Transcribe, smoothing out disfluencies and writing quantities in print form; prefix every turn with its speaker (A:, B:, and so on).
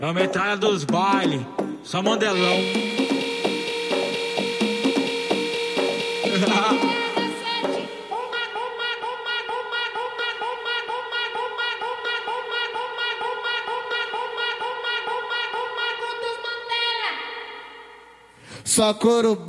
A: É a metralha dos bailes, só mandelão.
B: Só couro